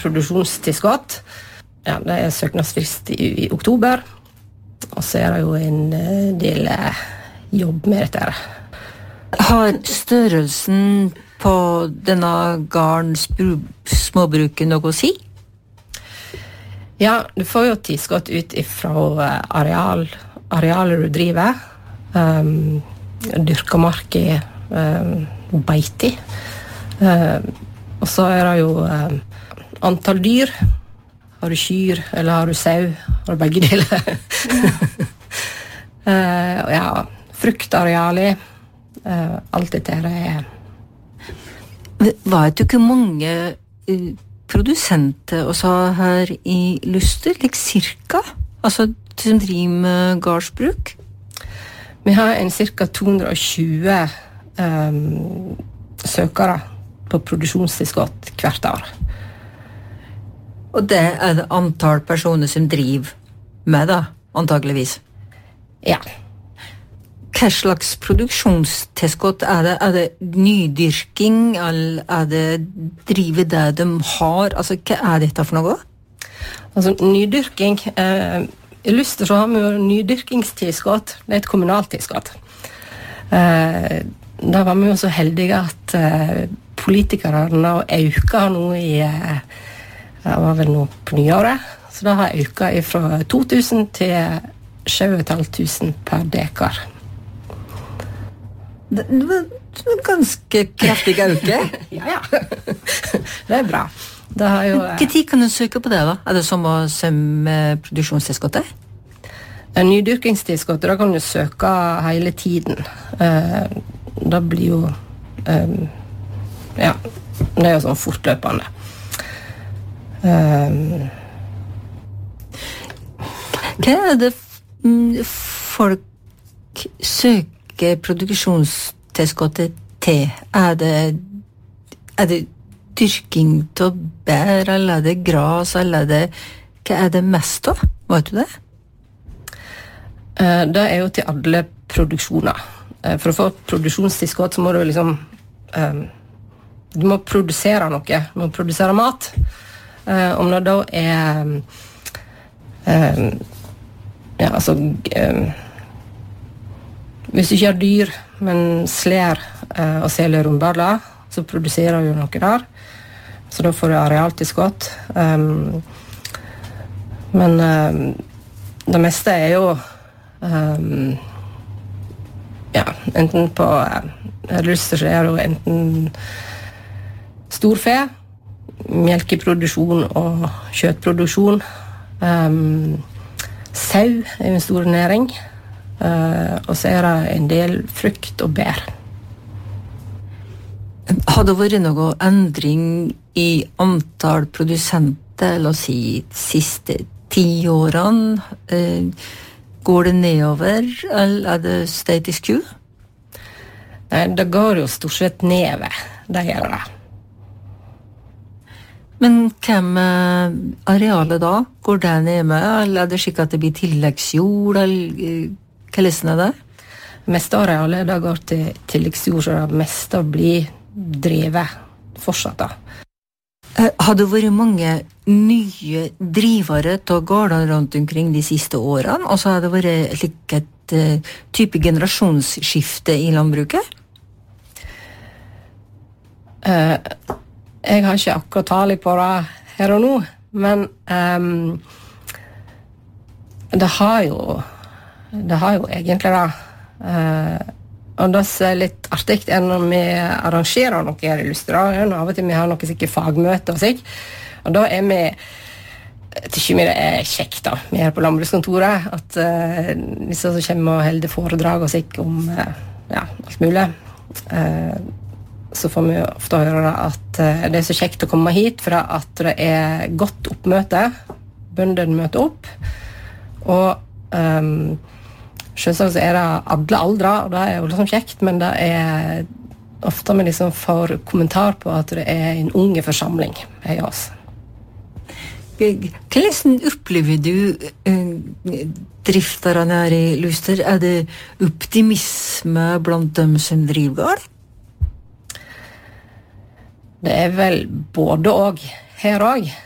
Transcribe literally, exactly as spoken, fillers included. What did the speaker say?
produksjonstilskott. Ja, det er søknadsfrist i, i oktober, og så er det jo en del jobb med dette her. Har størrelsen på denne garns småbruket noe å si? Ja, du får jo tilskott ut fra areal, arealer du driver, um, dyrka mark i um, beite. Um, og så er det jo um, antall dyr. Har du kyr, eller har du sau? Har du begge deler? uh, ja, fruktarealer. Uh, alt dette er... Vet du ikke mange uh, produsenter også her i Luster, like cirka? Altså, som driver med gardsbruk? Vi har en cirka to hundre og tjue um, søkere på produksjonstilskott hvert år. Og det er det antall personer som driver med da, antageligvis? Ja. Hva slags produksjonstilskott er det? Er det nydyrking, eller er det drive det de har? Altså, hva er dette for noe? Altså, nydyrking... Eh, I Luster så har vi jo nydyrkingstilskott. Det er et kommunalt tilskott. Eh, da var vi jo så heldige at eh, politikerne øker nå i... Eh, Det var vel nå på nyåret, så da har jeg øket fra to tusen til sju tusen fem hundre per dekar. Det var en ganske kraftig øke. Ja, ja. Det er bra. Det har jo... Hvilken tid kan du søke på det da? Er det som å sømme produksjonstilskottet? Nydyrkingstilskottet, da kan du søke hele tiden. Da blir jo... Ja, det er jo sånn fortløpende. Um. Hva er det folk søker produksjonstilskottet til? Er det, er det dyrking til bær, eller er det gras, eller er det, hva er det mest av? Vet du det? Uh, det er jo til alle produksjoner. Uh, for å få produksjonstilskott så må du liksom um, du må produsere noe, du må produsere mat. Uh, om det da er um, ja, altså um, hvis du ikke har dyr, men slær uh, og selger rundballer, så produserer du noe der. Så da får du arealtilskott. Um, men um, det meste er jo um, ja, enten på uh, Luster så er det jo enten storfe, melkeproduksjon og kjøttproduksjon. Um, sau er en stor næring, uh, og så er det en del frukt og bær. Har det vært noe endring i antall produsenter, la oss si, siste ti årene? Uh, går det nedover, eller er det status quo? Nei, det går jo stort sett nedover, det gjør det. Men hva med arealet da? Går det ned med, eller er det slik at det blir tilleggsjord, eller hva lesen er det? Meste arealet da går til tilleggsjord, så det meste blir drevet fortsatt da. Har det vært mange nye drivere til gårdene rundt omkring de siste årene, og så har det vært slik et uh, type generasjonsskifte i landbruket? Uh, Jeg har ikke akkurat tale på det her og nå, men um, det har jo det har jo egentlig det. Uh, og det er litt artig enn når vi arrangerer noe her i Luster. Av og til vi har noe sikkert fagmøte og slik. Og da er vi tykker vi det er kjekt da, vi er på landbrukskontoret, at uh, disse som kommer og holder foredrag og slik om uh, ja, alt mulig. Uh, så får vi ofte høre at det er så kjekt å komme hit, for at det er godt oppmøte. Bøndene møter opp. Og um, selvsagt så er det alle aldre, og det er jo liksom kjekt, men det er ofte vi liksom får kommentar på at det er en unge forsamling hos oss. Hvordan opplever du uh, drifterne her i Luster? Er det optimisme blant dem som driver gård? Det er vel både og her også.